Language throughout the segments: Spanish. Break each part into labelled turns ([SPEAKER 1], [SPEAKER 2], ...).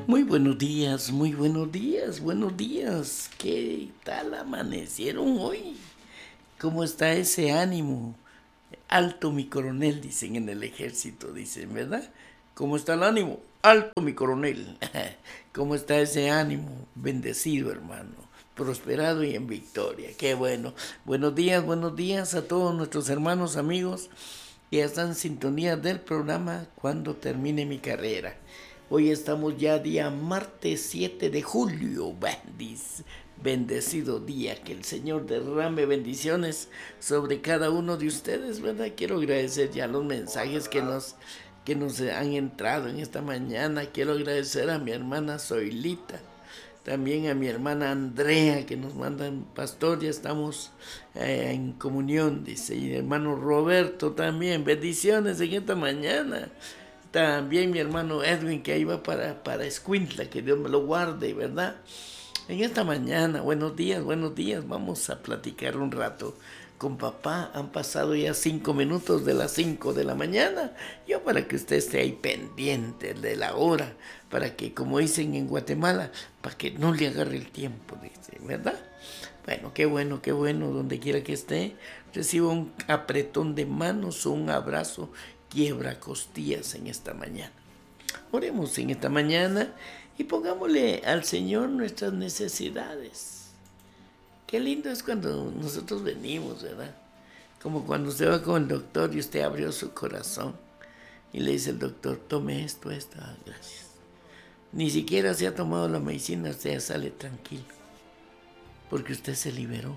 [SPEAKER 1] Muy buenos días, muy buenos días, buenos días. ¿Qué tal amanecieron hoy? ¿Cómo está ese ánimo? Alto mi coronel, dicen en el ejército, dicen, ¿verdad? ¿Cómo está el ánimo? Alto mi coronel. ¿Cómo está ese ánimo? Bendecido, hermano. Prosperado y en victoria. Qué bueno. Buenos días a todos nuestros hermanos, amigos que están en sintonía del programa Cuando termine mi carrera. Hoy estamos ya día martes 7 de julio. Bendecido día. Que el Señor derrame bendiciones sobre cada uno de ustedes, ¿verdad? Quiero agradecer ya los mensajes que nos han entrado en esta mañana. Quiero agradecer a mi hermana Zoilita, también a mi hermana Andrea que nos mandan, pastor, ya estamos en comunión, dice, y hermano Roberto también, bendiciones en esta mañana. También mi hermano Edwin que ahí va para Escuintla, que Dios me lo guarde, ¿verdad? En esta mañana, buenos días, vamos a platicar un rato con papá. Han pasado ya 5 minutos de las 5 de la mañana. Yo para que usted esté ahí pendiente de la hora, para que, como dicen en Guatemala, para que no le agarre el tiempo, dice, ¿verdad? Bueno, qué bueno, donde quiera que esté, reciba un apretón de manos o un abrazo quiebra costillas en esta mañana. Oremos en esta mañana y pongámosle al Señor nuestras necesidades. Qué lindo es cuando nosotros venimos, ¿verdad? Como cuando usted va con el doctor y usted abrió su corazón y le dice el doctor, tome esto, gracias. Ni siquiera se ha tomado la medicina, usted ya sale tranquilo, porque usted se liberó.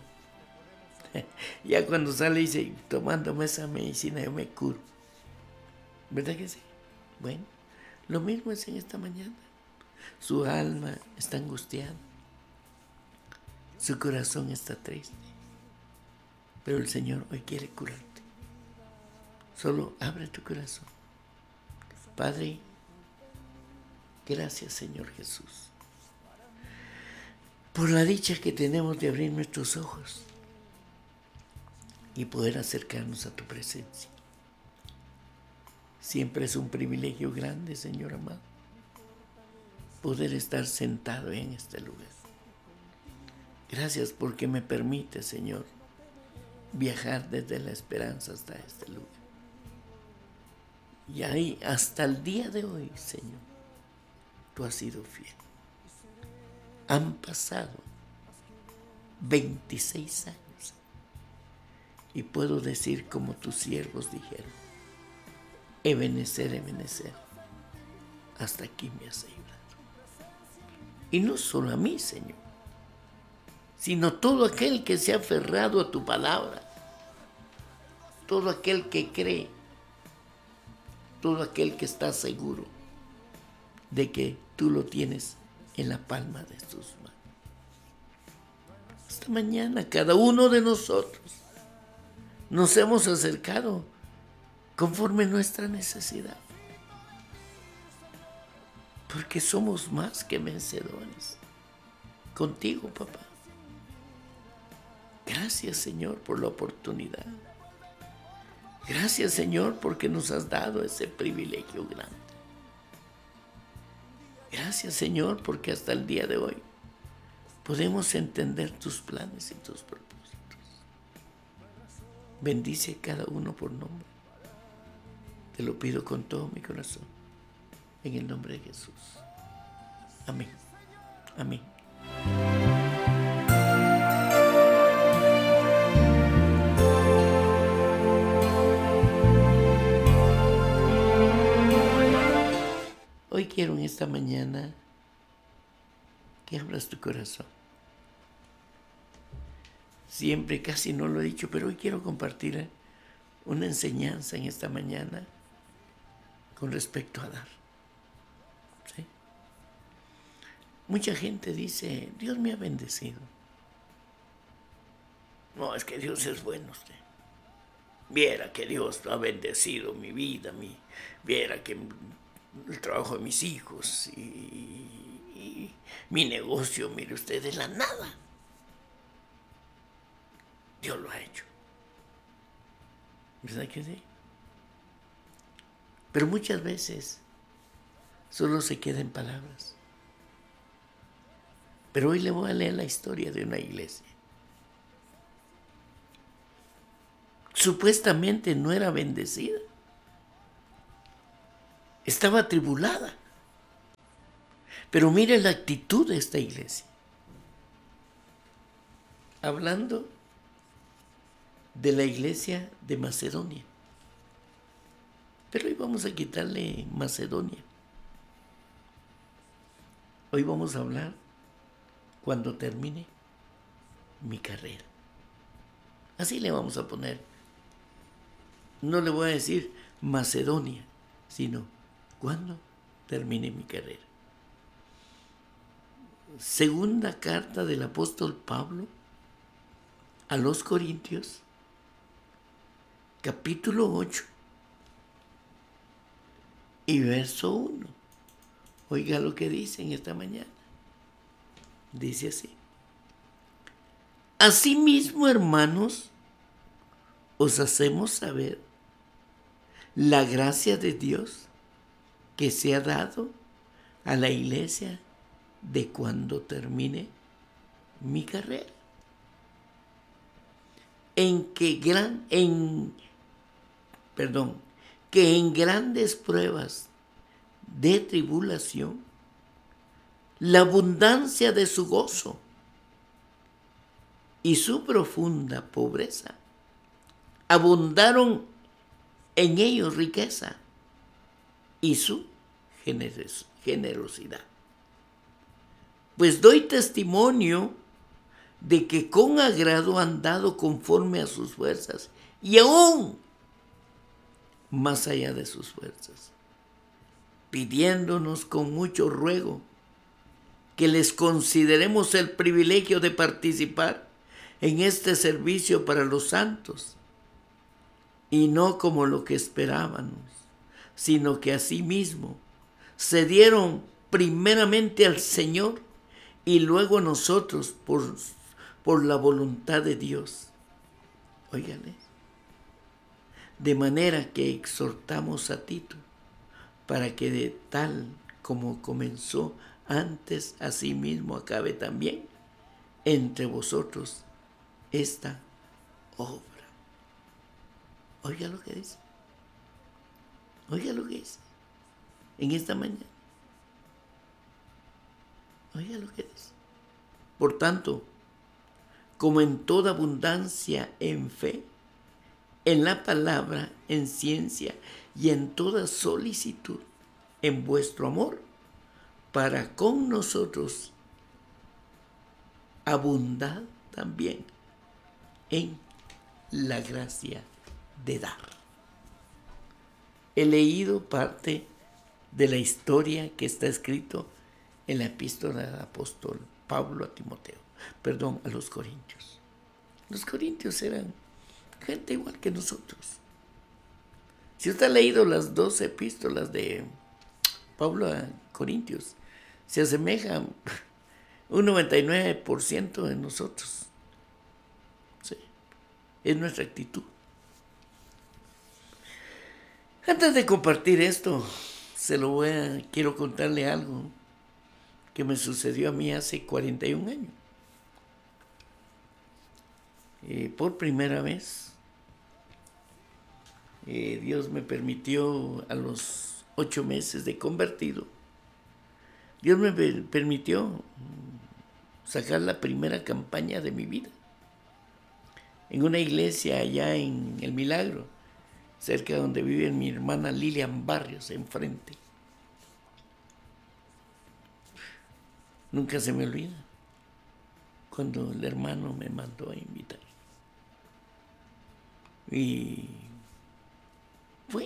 [SPEAKER 1] Ya cuando sale y dice, tomándome esa medicina yo me curo. ¿Verdad que sí? Bueno, lo mismo es en esta mañana. Su alma está angustiada, su corazón está triste, pero el Señor hoy quiere curarte. Solo abre tu corazón. Padre, gracias Señor Jesús, por la dicha que tenemos de abrir nuestros ojos y poder acercarnos a tu presencia. Siempre es un privilegio grande, Señor amado, poder estar sentado en este lugar. Gracias porque me permite, Señor, viajar desde la esperanza hasta este lugar. Y ahí, hasta el día de hoy, Señor, tú has sido fiel. Han pasado 26 años y puedo decir como tus siervos dijeron, Ebenezer, hasta aquí me has ayudado. Y no solo a mí, Señor, sino todo aquel que se ha aferrado a tu palabra, todo aquel que cree, todo aquel que está seguro de que tú lo tienes en la palma de tus manos. Esta mañana cada uno de nosotros nos hemos acercado conforme nuestra necesidad, porque somos más que vencedores contigo, papá. Gracias, Señor, por la oportunidad. Gracias, Señor, porque nos has dado ese privilegio grande. Gracias, Señor, porque hasta el día de hoy podemos entender tus planes y tus propósitos. Bendice a cada uno por nombre. Te lo pido con todo mi corazón, en el nombre de Jesús. Amén. Amén. Hoy quiero en esta mañana que abras tu corazón. Siempre, casi no lo he dicho, pero hoy quiero compartir una enseñanza en esta mañana con respecto a dar. ¿Sí? Mucha gente dice, Dios me ha bendecido. No, es que Dios es bueno usted. Viera que Dios ha bendecido mi vida, viera que el trabajo de mis hijos y mi negocio, mire usted, de la nada. Dios lo ha hecho. ¿Verdad que sí? Pero muchas veces solo se queda en palabras. Pero hoy le voy a leer la historia de una iglesia. Supuestamente no era bendecida. Estaba atribulada. Pero mire la actitud de esta iglesia. Hablando de la iglesia de Macedonia. Pero hoy vamos a quitarle Macedonia. Hoy vamos a hablar cuando termine mi carrera. Así le vamos a poner. No le voy a decir Macedonia, sino cuando termine mi carrera. Segunda carta del apóstol Pablo a los Corintios, capítulo 8 y verso 1. Oiga lo que dice en esta mañana. Dice así: asimismo, hermanos, os hacemos saber la gracia de Dios que se ha dado a la iglesia de cuando termine mi carrera. Que en grandes pruebas de tribulación, la abundancia de su gozo y su profunda pobreza abundaron en ellos riqueza y su generosidad. Pues doy testimonio de que con agrado han dado conforme a sus fuerzas y aún más allá de sus fuerzas, pidiéndonos con mucho ruego que les consideremos el privilegio de participar en este servicio para los santos, y no como lo que esperábamos, sino que asimismo se dieron primeramente al Señor y luego a nosotros por la voluntad de Dios. Óigale. De manera que exhortamos a Tito para que de tal como comenzó antes, asimismo acabe también entre vosotros esta obra. Oiga lo que dice. Oiga lo que dice en esta mañana. Oiga lo que dice. Por tanto, como en toda abundancia en fe, en la palabra, en ciencia y en toda solicitud, en vuestro amor, para con nosotros abundad también en la gracia de dar. He leído parte de la historia que está escrito en la epístola del apóstol Pablo a los Corintios. Los corintios eran gente igual que nosotros. Si usted ha leído las 12 epístolas de Pablo a Corintios, se asemejan un 99% de nosotros. Sí, es nuestra actitud. Antes de compartir esto, quiero contarle algo que me sucedió a mí hace 41 años. Por primera vez, Dios me permitió a los 8 meses de convertido, Dios me permitió sacar la primera campaña de mi vida en una iglesia allá en El Milagro, cerca de donde vive mi hermana Lilian Barrios, enfrente. Nunca se me olvida cuando el hermano me mandó a invitar. Y fue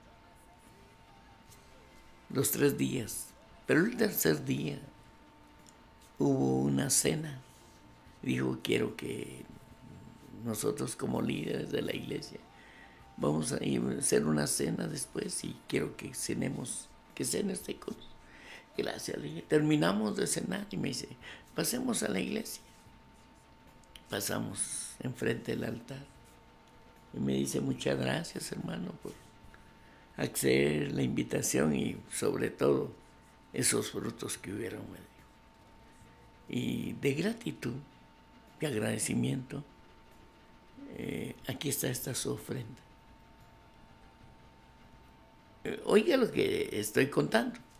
[SPEAKER 1] los 3 días, pero el tercer día hubo una cena. Dijo: quiero que nosotros como líderes de la iglesia vamos a ir a hacer una cena después y quiero que cenemos, que cene usted con nosotros. Gracias, le dije. Terminamos de cenar y me dice: pasemos a la iglesia. Pasamos enfrente del altar y me dice: muchas gracias, hermano, por acceder a la invitación y sobre todo esos frutos que hubieron, me dijo. y de gratitud, de agradecimiento, aquí está esta su ofrenda. Oiga lo que estoy contando.